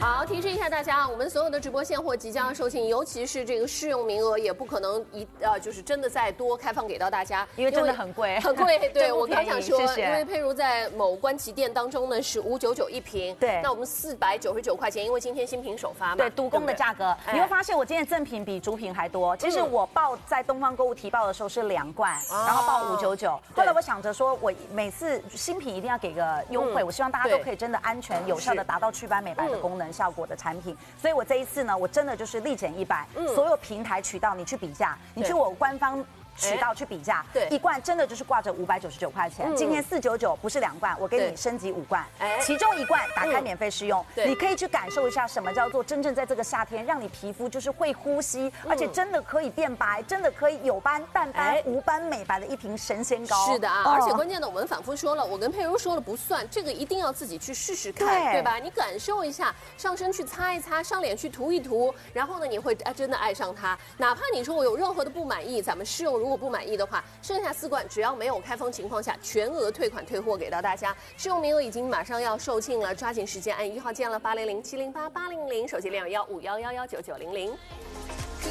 好，提示一下大家，我们所有的直播现货即将要售罄，尤其是这个试用名额也不可能就是真的再多开放给到大家， 因为真的很贵， 很贵。对我刚想说， 谢谢。 因为佩如在某官旗店当中呢是599一瓶， 对， 那我们499块钱，因为今天新品首发嘛， 对，独供的价格，你会发现我今天赠品比主品还多。其实我报在东方购物提报的时候是2罐，然后报599。后来我想着说，我每次新品一定要给个优惠，我希望大家都可以真的安全有效的达到祛斑美白的功能效果的产品。所以我这一次呢，我真的就是立减100，所有平台渠道你去比价，你去我官方渠道去比价， 对， 一罐真的就是挂着599块钱。今天499不是2罐，我给你升级5罐，其中1罐打开免费试用，你可以去感受一下什么叫做真正在这个夏天让你皮肤就是会呼吸，而且真的可以变白，真的可以有斑、淡斑、无斑美白的一瓶神仙膏。 是的啊，而且关键的我们反复说了，我跟佩如说了不算，这个一定要自己去试试看，对吧？你感受一下，上身去擦一擦，上脸去涂一涂，然后呢，你会真的爱上它。哪怕你说我有任何的不满意，咱们试用如果不满意的话，剩下4罐只要没有开封情况下，全额退款退货给到大家。试用名额已经马上要售罄了，抓紧时间按1号键了，800-708-800，手机611-5111-9900。